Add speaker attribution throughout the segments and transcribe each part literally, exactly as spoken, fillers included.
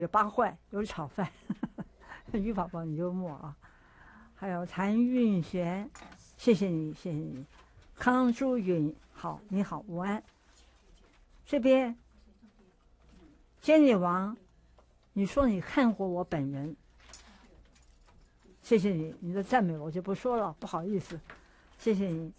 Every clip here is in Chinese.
Speaker 1: 有八坏，有炒饭。于宝宝你幽默啊！还有谭韵璇，谢谢你，谢谢你。康珠允，好，你好，午安。这边，监理王，你说你看过我本人，谢谢你，你的赞美我就不说了，不好意思，谢谢你。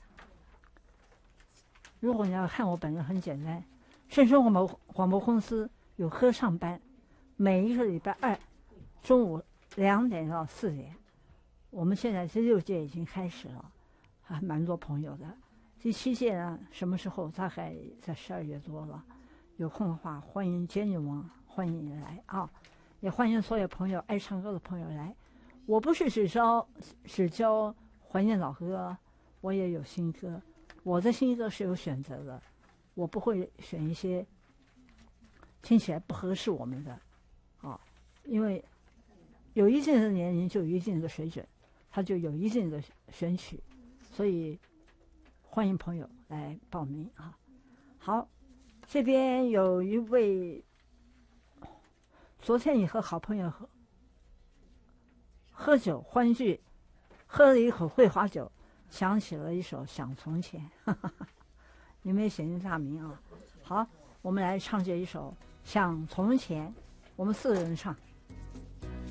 Speaker 1: 如果你要看我本人，很简单，圣生广播广播公司有歌唱班，每一个礼拜二中午两点到四点。我们现在第六届已经开始了，还蛮多朋友的。第七届呢，什么时候？大概在十二月多了。有空的话，欢迎监理王，欢迎你来啊！也欢迎所有朋友爱唱歌的朋友来。我不是只教只教怀念老歌，我也有新歌。我的新歌是有选择的，我不会选一些听起来不合适我们的啊，因为有一定的年龄就有一定的水准，它就有一定的选曲，所以欢迎朋友来报名啊。好，这边有一位，昨天你和好朋友喝喝酒欢聚，喝了一口桂花酒，想起了一首《想从前》，你没写进大名啊。好，我们来唱这一首《想从前》，我们四个人唱。